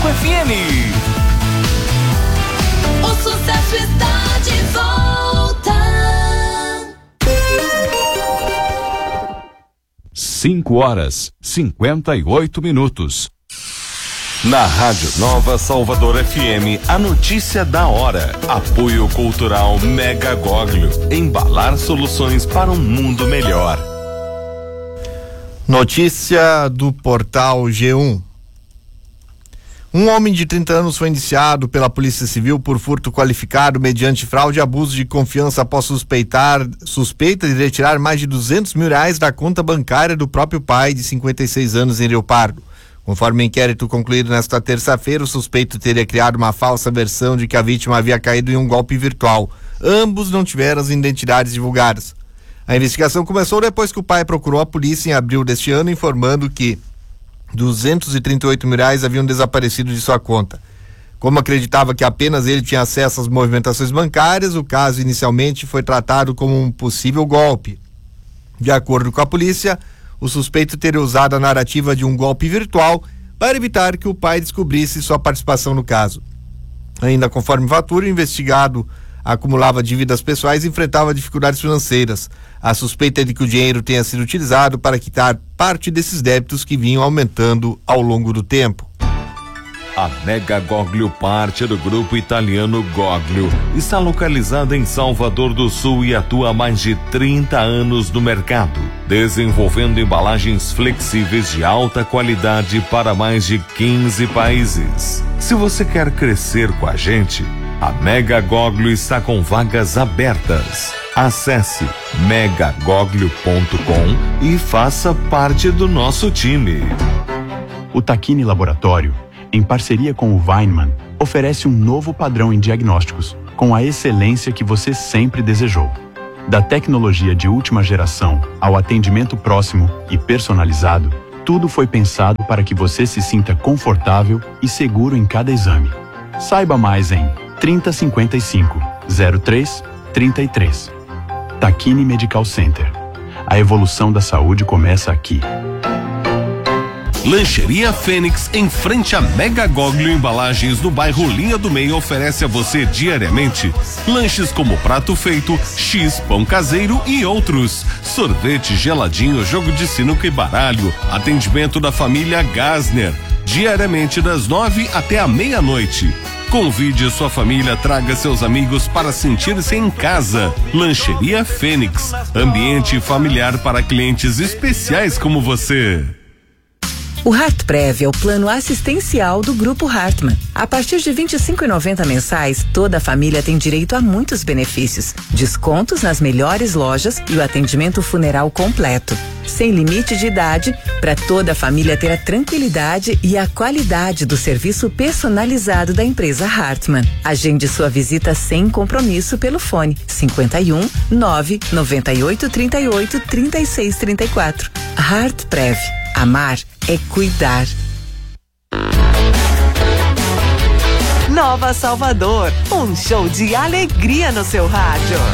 FM. O sucesso está de volta. 5:58. Na Rádio Nova Salvador FM, a notícia da hora. Apoio Cultural Mega Goglio. Embalar soluções para um mundo melhor. Notícia do portal G1. Um homem de 30 anos foi indiciado pela Polícia Civil por furto qualificado mediante fraude e abuso de confiança após suspeita de retirar mais de R$200 mil da conta bancária do próprio pai, de 56 anos, em Rio Pardo. Conforme o inquérito concluído nesta terça-feira, o suspeito teria criado uma falsa versão de que a vítima havia caído em um golpe virtual. Ambos não tiveram as identidades divulgadas. A investigação começou depois que o pai procurou a polícia em abril deste ano, informando que R$238 mil haviam desaparecido de sua conta. Como acreditava que apenas ele tinha acesso às movimentações bancárias, o caso inicialmente foi tratado como um possível golpe. De acordo com a polícia, o suspeito teria usado a narrativa de um golpe virtual para evitar que o pai descobrisse sua participação no caso. Ainda conforme fatura, o investigado acumulava dívidas pessoais e enfrentava dificuldades financeiras. A suspeita é de que o dinheiro tenha sido utilizado para quitar parte desses débitos que vinham aumentando ao longo do tempo. A Mega Goglio, parte do grupo italiano Goglio, está localizada em Salvador do Sul e atua há mais de 30 anos no mercado, desenvolvendo embalagens flexíveis de alta qualidade para mais de 15 países. Se você quer crescer com a gente, a Mega Goglio está com vagas abertas. Acesse megagoglio.com e faça parte do nosso time. O Tacchini Laboratório, em parceria com o Weinmann, oferece um novo padrão em diagnósticos, com a excelência que você sempre desejou. Da tecnologia de última geração ao atendimento próximo e personalizado, tudo foi pensado para que você se sinta confortável e seguro em cada exame. Saiba mais em 3055-0333. Tacchini Medical Center. A evolução da saúde começa aqui. Lancheria Fênix, em frente a Mega Goglio Embalagens, no bairro Linha do Meio, oferece a você diariamente lanches como prato feito, X, pão caseiro e outros. Sorvete, geladinho, jogo de sinuca e baralho. Atendimento da família Gasner, diariamente das 9 até a meia-noite. Convide sua família, traga seus amigos para sentir-se em casa. Lancheria Fênix, ambiente familiar para clientes especiais como você. O HeartPrev é o plano assistencial do Grupo Hartmann. A partir de R$ 25,90 mensais, toda a família tem direito a muitos benefícios. Descontos nas melhores lojas e o atendimento funeral completo. Sem limite de idade, para toda a família ter a tranquilidade e a qualidade do serviço personalizado da empresa Hartmann. Agende sua visita sem compromisso pelo fone 51 998 38 36 34. HeartPrev. Amar é cuidar. Nova Salvador, um show de alegria no seu rádio.